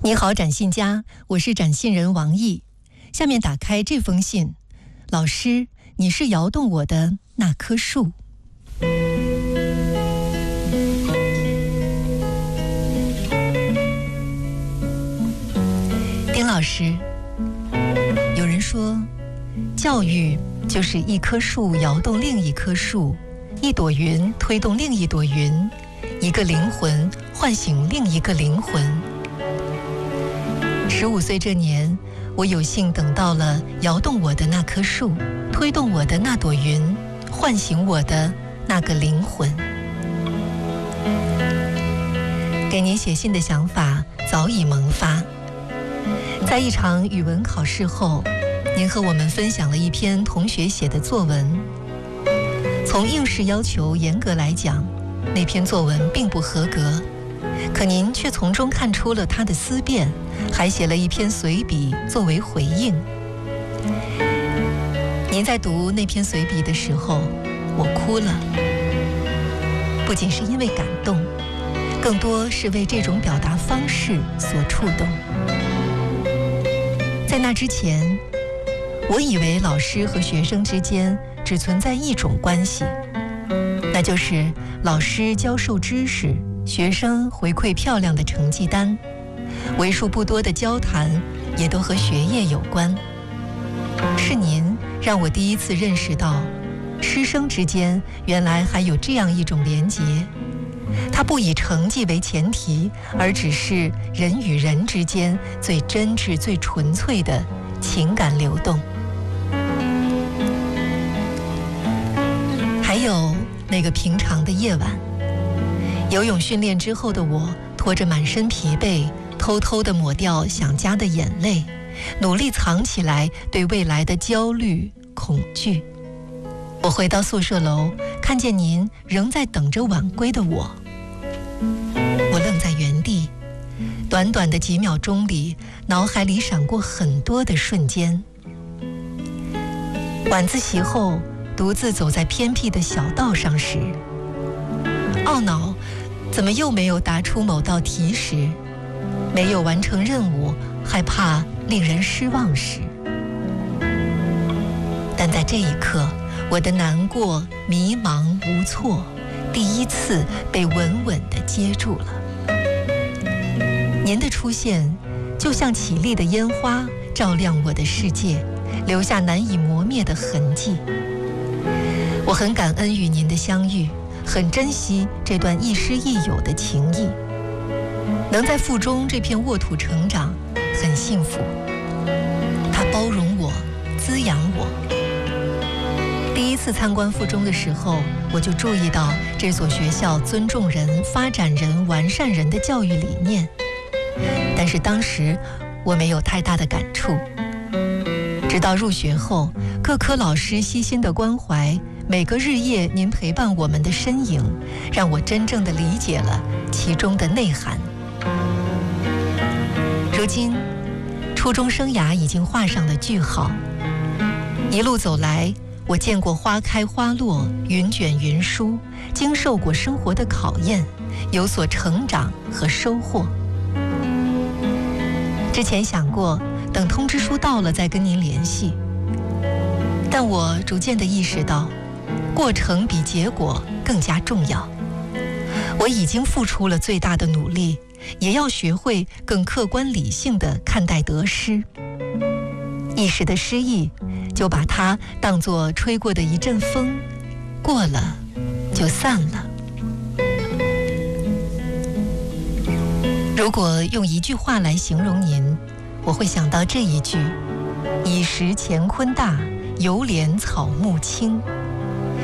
你好，展信家，我是展信人王毅。下面打开这封信，老师，你是摇动我的那棵树。丁老师，有人说，教育就是一棵树摇动另一棵树，一朵云推动另一朵云，一个灵魂唤醒另一个灵魂。15岁这年，我有幸等到了摇动我的那棵树，推动我的那朵云，唤醒我的那个灵魂。给您写信的想法早已萌发。在一场语文考试后，您和我们分享了一篇同学写的作文。从应试要求严格来讲，那篇作文并不合格，可您却从中看出了他的思辨，还写了一篇随笔作为回应。您在读那篇随笔的时候，我哭了，不仅是因为感动，更多是为这种表达方式所触动。在那之前，我以为老师和学生之间只存在一种关系，那就是老师教授知识，学生回馈漂亮的成绩单，为数不多的交谈也都和学业有关。是您让我第一次认识到，师生之间原来还有这样一种连结，它不以成绩为前提，而只是人与人之间最真挚、最纯粹的情感流动。还有那个平常的夜晚，游泳训练之后的我，拖着满身疲惫，偷偷地抹掉想家的眼泪，努力藏起来对未来的焦虑、恐惧。我回到宿舍楼，看见您仍在等着晚归的我。我愣在原地，短短的几秒钟里，脑海里闪过很多的瞬间。晚自习后，独自走在偏僻的小道上时，懊恼怎么又没有答出某道题时，没有完成任务，害怕令人失望时。但在这一刻，我的难过、迷茫、无措，第一次被稳稳地接住了。您的出现就像绮丽的烟花，照亮我的世界，留下难以磨灭的痕迹。我很感恩与您的相遇，很珍惜这段亦师亦友的情谊。能在附中这片沃土成长，很幸福。它包容我，滋养我。第一次参观附中的时候，我就注意到这所学校尊重人、发展人、完善人的教育理念。但是当时我没有太大的感触，直到入学后，各科老师悉心的关怀，每个日夜您陪伴我们的身影，让我真正的理解了其中的内涵。如今，初中生涯已经画上了句号。一路走来，我见过花开花落，云卷云舒，经受过生活的考验，有所成长和收获。之前想过，等通知书到了再跟您联系，但我逐渐地意识到，过程比结果更加重要。我已经付出了最大的努力，也要学会更客观理性地看待得失。一时的失意，就把它当作吹过的一阵风，过了就散了。如果用一句话来形容您，我会想到这一句：以时乾坤大，犹怜草木青。